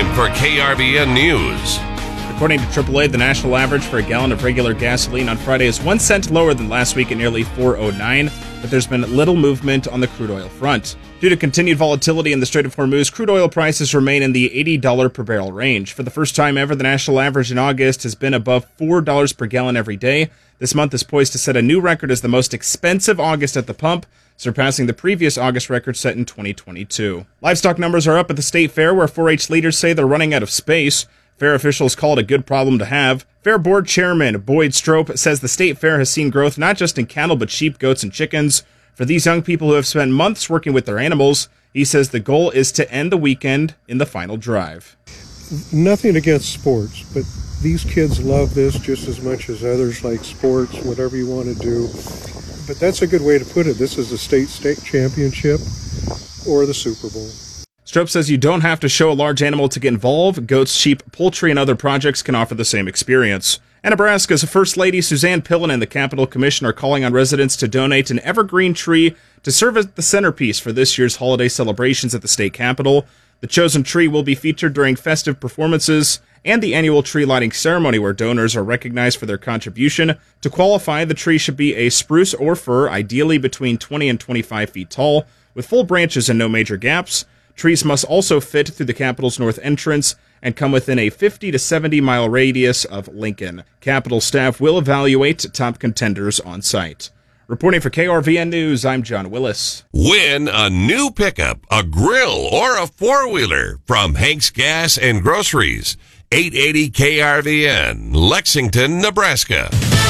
for KRVN News. According to AAA, the national average for a gallon of regular gasoline on Friday is 1 cent lower than last week at nearly $4.09, but there's been little movement on the crude oil front. Due to continued volatility in the Strait of Hormuz, crude oil prices remain in the $80 per barrel range. For the first time ever, the national average in August has been above $4 per gallon every day. This month is poised to set a new record as the most expensive August at the pump, surpassing the previous August record set in 2022. Livestock numbers are up at the state fair, where 4-H leaders say they're running out of space. Fair officials call it a good problem to have. Fair Board Chairman Boyd Strope says the state fair has seen growth not just in cattle, but sheep, goats, and chickens. For these young people who have spent months working with their animals, he says the goal is to end the weekend in the final drive. Nothing against sports, but these kids love this just as much as others like sports, whatever you want to do. But that's a good way to put it. This is a state championship or the Super Bowl. Strope says you don't have to show a large animal to get involved. Goats, sheep, poultry, and other projects can offer the same experience. And Nebraska's First Lady Suzanne Pillen and the Capitol Commission are calling on residents to donate an evergreen tree to serve as the centerpiece for this year's holiday celebrations at the state capitol. The chosen tree will be featured during festive performances and the annual tree lighting ceremony, where donors are recognized for their contribution. To qualify, the tree should be a spruce or fir, ideally between 20 and 25 feet tall, with full branches and no major gaps. Trees must also fit through the Capitol's north entrance and come within a 50 to 70 mile radius of Lincoln. Capitol staff will evaluate top contenders on site. Reporting for KRVN News, I'm John Willis. Win a new pickup, a grill, or a four-wheeler from Hank's Gas and Groceries. 880 KRVN, Lexington, Nebraska.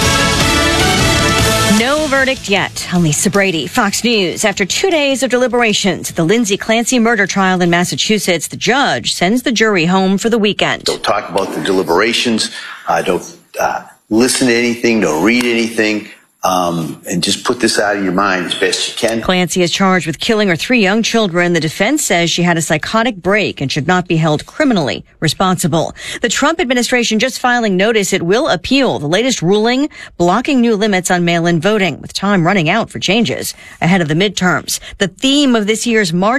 No verdict yet. I'm Lisa Brady, Fox News. After 2 days of deliberations at the Lindsay Clancy murder trial in Massachusetts, the judge sends the jury home for the weekend. Don't talk about the deliberations. Don't listen to anything. Don't read anything. And just put this out of your mind as best you can. Clancy is charged with killing her 3 young children. The defense says she had a psychotic break and should not be held criminally responsible. The Trump administration just filing notice it will appeal the latest ruling blocking new limits on mail-in voting, with time running out for changes ahead of the midterms. The theme of this year's March